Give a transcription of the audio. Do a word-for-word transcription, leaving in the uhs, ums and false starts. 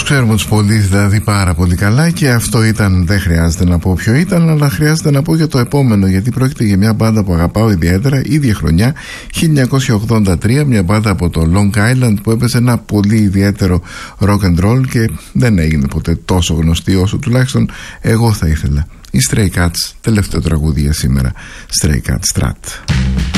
ξέρουμε τους πολίτες δηλαδή πάρα πολύ καλά, και αυτό ήταν, δεν χρειάζεται να πω ποιο ήταν, αλλά χρειάζεται να πω για το επόμενο, γιατί πρόκειται για μια μπάντα που αγαπάω ιδιαίτερα, ίδια χρονιά χίλια εννιακόσια ογδόντα τρία, μια μπάντα από το Long Island που έπαιζε ένα πολύ ιδιαίτερο rock and roll και δεν έγινε ποτέ τόσο γνωστή όσο τουλάχιστον εγώ θα ήθελα. Οι Stray Cats, τελευταίο τραγούδι για σήμερα, Stray Cats Strat.